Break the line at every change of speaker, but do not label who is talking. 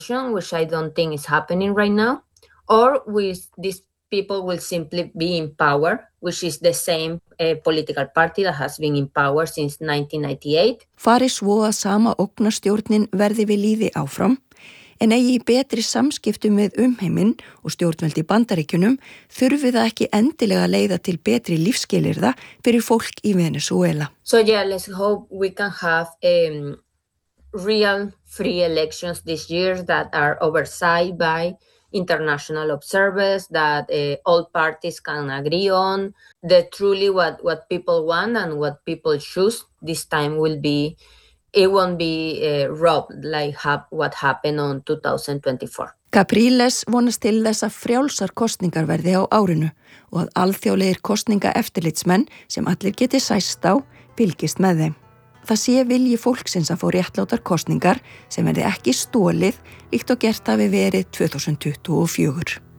which I don't think is happening right now, or these people will simply be in power, which is the same political party that has been in power since 1998.
Fari svo að sama ógnarstjórnin verði við lýði áfram, en eigi í betri samskiptum við umheiminn og stjórnvöld í Bandaríkjunum þurfi það ekki endilega leiða til betri lífsskilyrða fyrir fólk í Venezuela.
So yeah, let's hope we can have real free elections this year that are oversight by international observers, that all parties can agree on, that truly what people want and what people choose this time it won't be robbed like what happened on 2024.
Capriles vonast til þess að frjálsar kosningar verði á árinu og að alþjóðlegir kosningaeftirlitsmenn sem allir geti sæst á fylgist með þeim. Það sé vilji fólksins að fá réttlátar kosningar sem verði ekki stolið líkt og gert hafi verið 2024.